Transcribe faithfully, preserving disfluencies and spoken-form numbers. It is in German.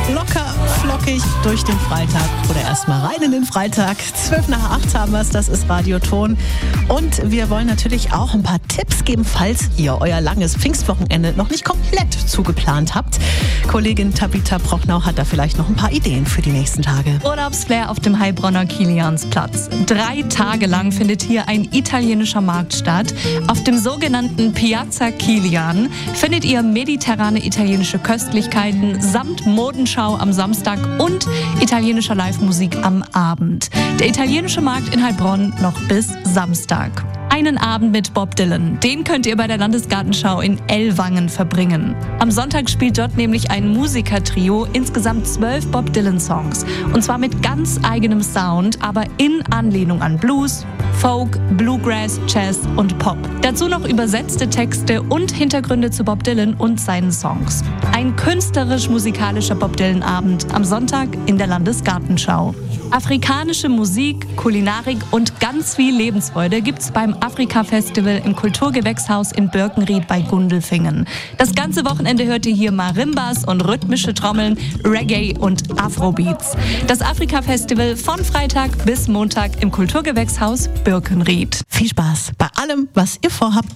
locker flockig durch den Freitag oder erstmal rein in den Freitag. zwölf nach acht haben wir es, das ist Radioton. Und wir wollen natürlich auch ein paar Tipps geben, falls ihr euer langes Pfingstwochenende noch nicht komplett zugeplant habt. Kollegin Tabitha Prochnow hat da vielleicht noch ein paar Ideen für die nächsten Tage. Urlaubsflair auf dem Heilbronner Kiliansplatz. Drei Tage lang findet hier ein italienischer Markt statt. Auf dem sogenannten Piazza Kilian findet ihr mediterrane italienische Köstlichkeiten samt Modenschau am Samstag und italienischer Live-Musik am Abend. Der italienische Markt in Heilbronn noch bis Samstag. Einen Abend mit Bob Dylan, den könnt ihr bei der Landesgartenschau in Ellwangen verbringen. Am Sonntag spielt dort nämlich ein Musikertrio insgesamt zwölf Bob Dylan-Songs. Und zwar mit ganz eigenem Sound, aber in Anlehnung an Blues, Folk, Bluegrass, Jazz und Pop. Dazu noch übersetzte Texte und Hintergründe zu Bob Dylan und seinen Songs. Ein künstlerisch-musikalischer Bob Dylan-Abend am Sonntag in der Landesgartenschau. Afrikanische Musik, Kulinarik und ganz viel Lebensfreude gibt's beim Afrika-Festival im Kulturgewächshaus in Birkenried bei Gundelfingen. Das ganze Wochenende hört ihr hier Marimbas und rhythmische Trommeln, Reggae und Afrobeats. Das Afrika-Festival von Freitag bis Montag im Kulturgewächshaus Birkenried. Viel Spaß bei allem, was ihr vorhabt.